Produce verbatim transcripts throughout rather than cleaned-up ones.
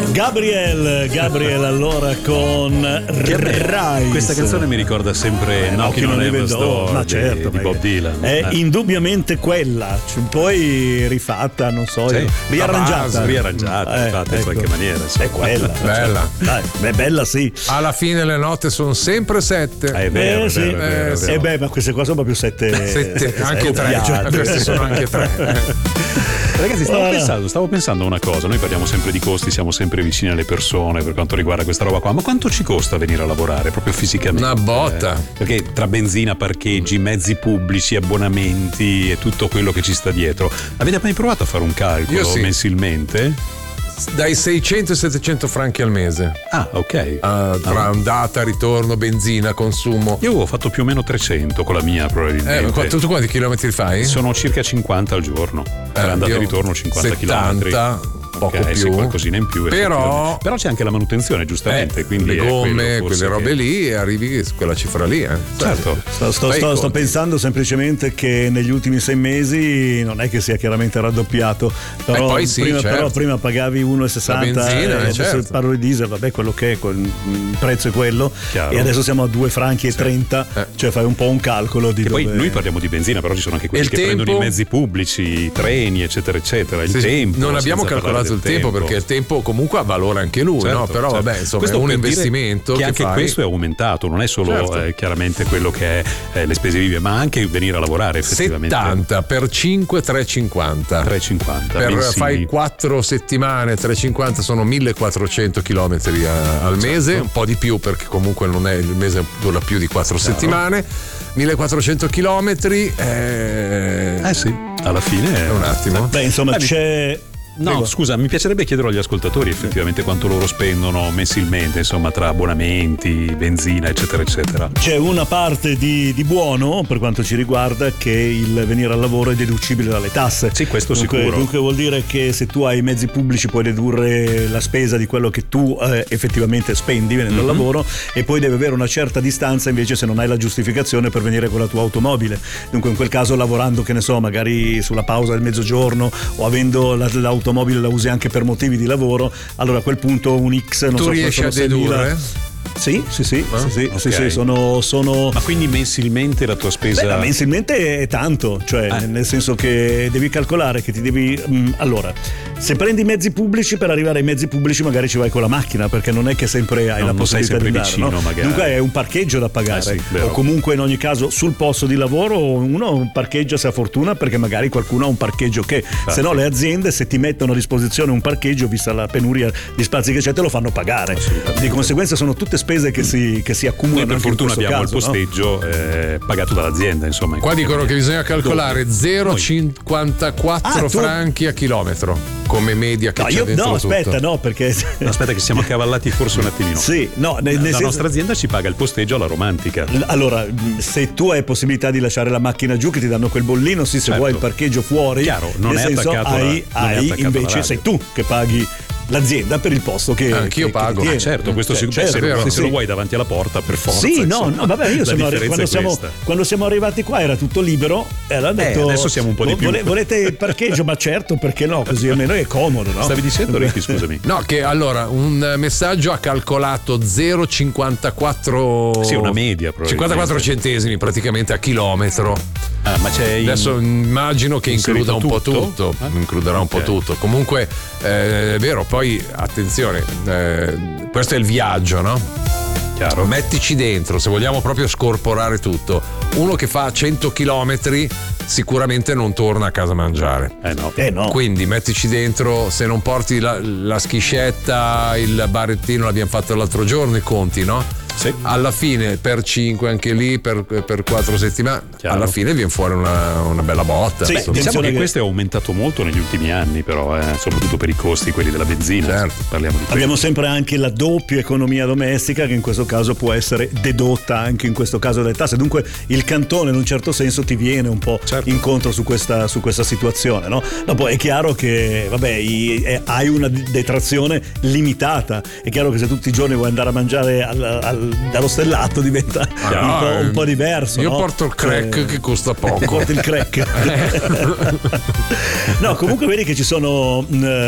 Gabriel, Gabriel allora con Rise. Questa canzone mi ricorda sempre eh, Knocking on Heaven's Door, ma certo, di, di Bob Dylan. È eh. indubbiamente quella, poi rifatta, non so, sì, riarrangiata. Riarrangiata, eh, fatta ecco. in qualche maniera. Insomma. È quella. Bella. Dai, beh, bella sì. Alla fine le note sono sempre sette. Eh, è vero, eh, è sì. vero, è vero, è vero. Eh beh, ma queste qua sono proprio sette. sette, sette anche tre. Cioè, queste sono anche tre. Ragazzi, stavo, ah. pensando, stavo pensando a una cosa. Noi parliamo sempre di costi, siamo sempre vicini alle persone per quanto riguarda questa roba qua. Ma quanto ci costa venire a lavorare proprio fisicamente? Una botta. Eh, perché tra benzina, parcheggi, mezzi pubblici, abbonamenti e tutto quello che ci sta dietro. Avete mai provato a fare un calcolo sì. mensilmente? Dai seicento ai settecento franchi al mese. Ah, ok. Uh, tra ah. andata, ritorno, benzina, consumo. Io avevo fatto più o meno trecento con la mia, probabilmente. Eh, tu, tu quanti chilometri fai? Sono circa cinquanta al giorno. Per eh, andata e ritorno cinquanta chilometri. Poco okay, più, sì, qualcosina in più, però, però c'è anche la manutenzione, giustamente. Eh, quindi le gomme, quelle robe che... lì, e arrivi su quella cifra lì. Eh. Certo. Sto, sto, sto, sto pensando semplicemente che negli ultimi sei mesi non è che sia chiaramente raddoppiato, però, eh, poi sì, prima, certo. però prima pagavi uno virgola sessanta, benzina, eh, certo. parlo di diesel, vabbè, quello che è, il prezzo è quello. Chiaro. E adesso siamo a due franchi e trenta, eh. cioè fai un po' un calcolo di che dove... poi noi parliamo di benzina, però ci sono anche quelli il che tempo... prendono i mezzi pubblici, i treni, eccetera, eccetera. Il sì, tempo. Non abbiamo calcolato il tempo, tempo perché il tempo comunque ha valore anche lui, certo, no? Però certo. vabbè, insomma, questo è un investimento che, che anche fai. Questo è aumentato, non è solo certo. eh, chiaramente quello che è eh, le spese vive, ma anche venire a lavorare effettivamente. settanta per cinque, tre virgola cinquanta. tre virgola cinquanta Per mensili. fai quattro settimane, tre virgola cinquanta sono millequattrocento chilometri al mese, certo. Un po' di più perché comunque non è il mese dura più di quattro Chiaro. settimane. millequattrocento chilometri eh... eh sì, alla fine è un attimo. Beh, insomma, eh, c'è No, Prego. scusa, mi piacerebbe chiedere agli ascoltatori effettivamente quanto loro spendono mensilmente, insomma, tra abbonamenti, benzina, eccetera, eccetera. C'è una parte di, di buono per quanto ci riguarda, che il venire al lavoro è deducibile dalle tasse. Sì, questo dunque, sicuro. Dunque vuol dire che se tu hai i mezzi pubblici puoi dedurre la spesa di quello che tu eh, effettivamente spendi venendo mm-hmm. al lavoro, e poi deve avere una certa distanza invece se non hai la giustificazione per venire con la tua automobile. Dunque in quel caso, lavorando, che ne so, magari sulla pausa del mezzogiorno o avendo la, l'automobile la usi anche per motivi di lavoro, allora a quel punto un X non tu so, riesci a dedurre? Sì, sì, sì, ah, sì, sì, okay. sì, sì, sono, sono... Ma quindi mensilmente la tua spesa? Beh, mensilmente è tanto, cioè eh. nel senso che devi calcolare che ti devi... Mh, allora, se prendi i mezzi pubblici, per arrivare ai mezzi pubblici magari ci vai con la macchina, perché non è che sempre hai no, la possibilità di andare, vicino, no? magari. Dunque è un parcheggio da pagare, eh sì, o comunque in ogni caso sul posto di lavoro uno parcheggia se ha fortuna, perché magari qualcuno ha un parcheggio che, Infatti. se no le aziende, se ti mettono a disposizione un parcheggio, vista la penuria di spazi che c'è, te lo fanno pagare. Di conseguenza sono tutte spese che si che si accumulano. Noi per fortuna abbiamo caso, il posteggio, no? eh, pagato dall'azienda, insomma. Qua dicono che bisogna calcolare zero virgola cinquantaquattro ah, franchi a chilometro come media che no, c'è io, dentro no, tutto. aspetta, no, perché no, aspetta che siamo accavallati forse un attimino. Sì, no, nel, nel la senso... nostra azienda ci paga il posteggio alla romantica. Allora, se tu hai possibilità di lasciare la macchina giù, che ti danno quel bollino, sì, se certo. vuoi il parcheggio fuori, chiaro, non nel è senso attaccato hai, la, non hai è invece sei tu che paghi l'azienda per il posto che anch'io che, pago. che ah, certo, questo cioè, si, certo, se, vero, se sì. lo vuoi davanti alla porta per forza. Sì, insomma, no, no, vabbè, io sono arri- quando, siamo, quando siamo arrivati qua era tutto libero e allora ho detto, eh, adesso siamo un po' di più. Vole, volete il parcheggio? Ma certo, perché no? Così almeno è comodo, no? Stavi dicendo, Ricky, scusami. No, che allora un messaggio ha calcolato zero virgola cinquantaquattro sì, una media cinquantaquattro centesimi praticamente a chilometro. Ah, ma c'è in... Adesso immagino che includa un tutto? po' tutto, ah? includerà okay. un po' tutto. Comunque eh, è vero, poi attenzione, eh, questo è il viaggio, no? Chiaro. Mettici dentro, se vogliamo proprio scorporare tutto. Uno che fa cento chilometri sicuramente non torna a casa a mangiare. Eh no. Eh no. Quindi mettici dentro, se non porti la, la schiscetta, il barettino, l'abbiamo fatto l'altro giorno, i conti, no? Sì. Alla fine per cinque anche lì per, per quattro settimane Chiaro. alla fine viene fuori una, una bella botta. Sì, Beh, diciamo che, che questo è aumentato molto negli ultimi anni, però eh, soprattutto per i costi, quelli della benzina. Certo. Parliamo di Abbiamo sempre anche la doppia economia domestica, che in questo caso può essere dedotta anche in questo caso dalle tasse. Dunque il cantone in un certo senso ti viene un po' certo. incontro su questa, su questa situazione, no? Dopo è chiaro che vabbè, i, eh, hai una detrazione limitata. È chiaro che se tutti i giorni vuoi andare a mangiare al, al dallo stellato diventa ah, un, po', un po' diverso. Io no? porto il crack eh, che costa poco. Porti il crack. No, comunque vedi che ci sono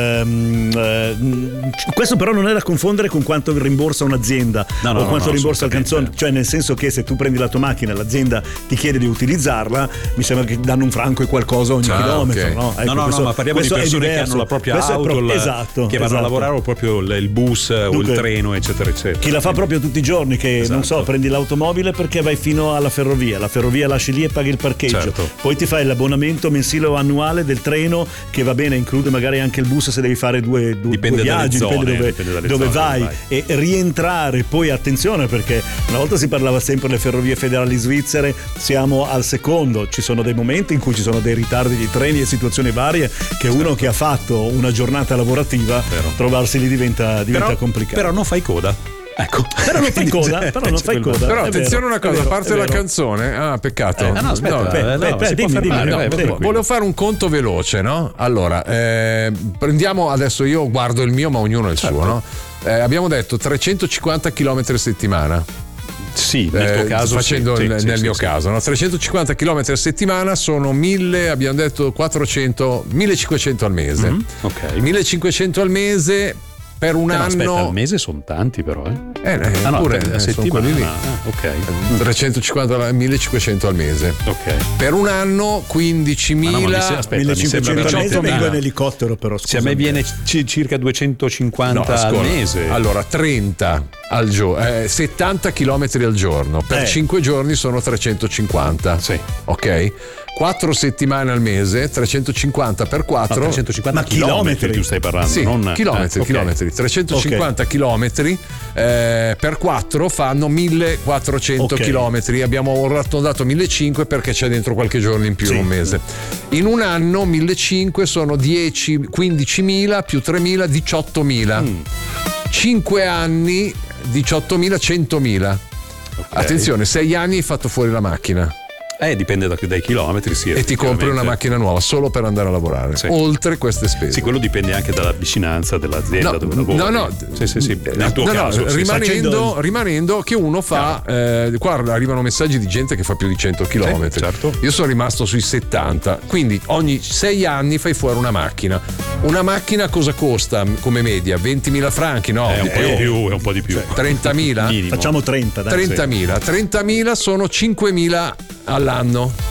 ehm, ehm, questo però non è da confondere con quanto rimborsa un'azienda no, no, o quanto no, rimborsa il canzone, cioè nel senso che se tu prendi la tua macchina e l'azienda ti chiede di utilizzarla, mi sembra che danno un franco e qualcosa ogni ah, chilometro. Okay. No, ecco, no, no, questo, no, ma parliamo di persone che hanno la propria questo auto, pro- la, esatto, che vanno esatto. a lavorare o proprio il bus Dunque, o il treno, eccetera, eccetera. Chi la fa proprio tutti i giorni, che esatto. non so, prendi l'automobile perché vai fino alla ferrovia, la ferrovia lasci lì e paghi il parcheggio, certo. Poi ti fai l'abbonamento mensile o annuale del treno, che va bene, include magari anche il bus se devi fare due, due, due viaggi, zone, dipende dove, dipende dove zone, vai, vai e rientrare. Poi attenzione, perché una volta si parlava sempre delle ferrovie federali svizzere, siamo al secondo, ci sono dei momenti in cui ci sono dei ritardi di treni e situazioni varie che uno certo. che ha fatto una giornata lavorativa, vero. Trovarsi lì diventa, diventa però, complicato. Però non fai coda. Ecco, però non fai coda, però non fai coda. Però attenzione vero, una cosa, vero, a parte la canzone, ah peccato. Eh, no, aspetta, no, beh, beh, no, beh, dimmi, dimmi, no, vai, vai, volevo fare un conto veloce, no? Allora, eh, prendiamo adesso, io guardo il mio, ma ognuno ha il certo. suo, no? Eh, abbiamo detto trecentocinquanta chilometri a settimana. Sì, nel eh, tuo caso facendo sì, nel, sì, nel sì, mio sì. caso, no? trecentocinquanta chilometri a settimana sono mille, abbiamo detto quattrocento, millecinquecento al mese. Mm-hmm. Ok. millecinquecento al mese per un eh, anno. Aspetta, al mese sono tanti però, eh. Eh, eh ah, no, pure a eh, settimana. Lì. Ah, ok. trecentocinquanta, millecinquecento al mese. Ok. Per un anno quindicimila. No, no, aspetta, millecinquecento al mese vengo in elicottero, però. Se a me viene c- circa duecentocinquanta no, al mese. Allora, trenta al giorno, eh, settanta chilometri al giorno. Per eh. cinque giorni sono trecentocinquanta. Sì. Ok? quattro settimane al mese, trecentocinquanta per quattro. No, trecentocinquanta ma chilometri tu stai parlando, sì, non chilometri, eh, okay. chilometri. trecentocinquanta okay. chilometri eh, per quattro fanno millequattrocento okay. chilometri. Abbiamo dato millecinquecento perché c'è dentro qualche giorno in più sì. in un mese. In un anno millecinquecento sono dieci, quindicimila più tremila, diciottomila. Mm. cinque anni, diciottomila, centomila. Okay. Attenzione, sei anni hai fatto fuori la macchina. Eh, dipende da, dai chilometri, sì. E ti compri una macchina nuova solo per andare a lavorare, sì. oltre queste spese. Sì, quello dipende anche dalla vicinanza dell'azienda no, dove lavori. No, no, sì, sì, sì. Nel tuo no, caso, no, sì, rimanendo, facendo... rimanendo che uno fa, eh, qua arrivano messaggi di gente che fa più di cento chilometri. Sì, certo. Io sono rimasto sui settanta, quindi ogni sei anni fai fuori una macchina. Una macchina cosa costa come media? ventimila franchi, no? È un po' di più, è un po' di più. trentamila? Minimo. Facciamo trenta, dai. trentamila. Sì. trentamila sono cinquemila all'anno.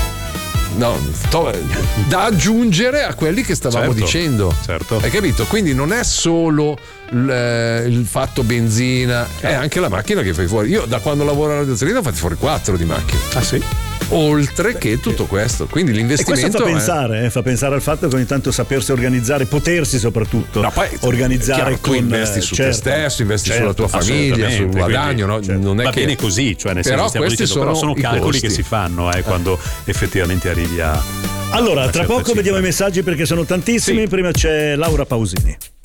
No, to- da aggiungere a quelli che stavamo certo, dicendo. Certo. Hai capito? Quindi non è solo il, il fatto benzina, certo. è anche la macchina che fai fuori. Io da quando lavoro alla radiozzerina ho fatti fuori quattro di macchine. Ah sì? Oltre Beh, che tutto questo, quindi l'investimento. E questo fa pensare, eh, fa pensare al fatto che ogni tanto sapersi organizzare, potersi soprattutto no, poi, organizzare. Chiaro, con, tu investi su certo, te stesso, investi certo, sulla tua famiglia, sul guadagno, no? Certo. Non è va che... bene così, cioè nel però senso questi dicendo, sono, però sono calcoli costi. che si fanno eh, quando effettivamente arrivi a. Allora, tra poco cifra. Vediamo i messaggi perché sono tantissimi. Sì. Prima c'è Laura Pausini.